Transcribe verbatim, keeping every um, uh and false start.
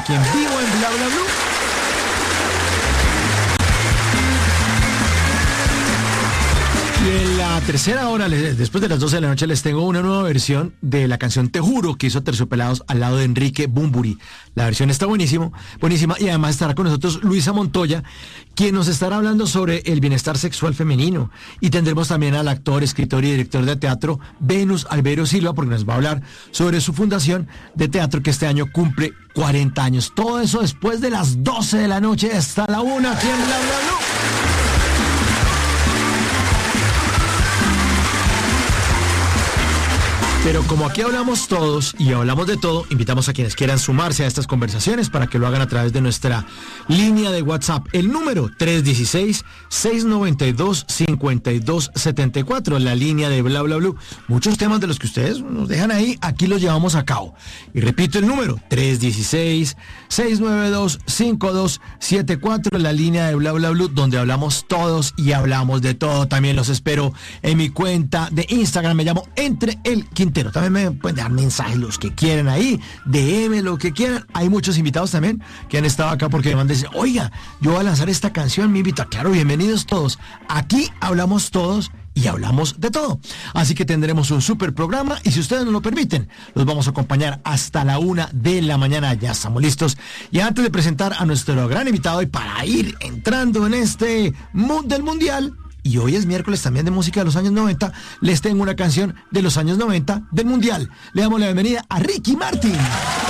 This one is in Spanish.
aquí en vivo en Bla Bla Blue. Y en la tercera hora, después de las doce de la noche, les tengo una nueva versión de la canción Te Juro que hizo Terciopelados al lado de Enrique Bunbury. La versión está buenísimo, buenísima y además estará con nosotros Luisa Montoya, quien nos estará hablando sobre el bienestar sexual femenino. Y tendremos también al actor, escritor y director de teatro Venus Albero Silva, porque nos va a hablar sobre su fundación de teatro que este año cumple cuarenta años. Todo eso después de las doce de la noche hasta la una aquí en Bla Bla Blue. Pero como aquí hablamos todos y hablamos de todo, invitamos a quienes quieran sumarse a estas conversaciones para que lo hagan a través de nuestra línea de WhatsApp. El número tres uno seis, seis nueve dos, cinco dos siete cuatro, la línea de Bla Bla Blue. Muchos temas de los que ustedes nos dejan ahí, aquí los llevamos a cabo. Y repito el número, tres uno seis, seis nueve dos, cinco dos siete cuatro, la línea de Bla Bla Blue, donde hablamos todos y hablamos de todo. También los espero en mi cuenta de Instagram, me llamo Entre el Quintero. También me pueden dejar mensajes los que quieran ahí, D M, lo que quieran. Hay muchos invitados también que han estado acá porque me van a decir, oiga, yo voy a lanzar esta canción, me invita. Claro, bienvenidos todos. Aquí hablamos todos y hablamos de todo. Así que tendremos un super programa y si ustedes nos lo permiten, los vamos a acompañar hasta la una de la mañana. Ya estamos listos. Y antes de presentar a nuestro gran invitado y para ir entrando en este mood del mundial, y hoy es miércoles también de música de los años noventa, les tengo una canción de los años noventa del mundial. Le damos la bienvenida a Ricky Martin.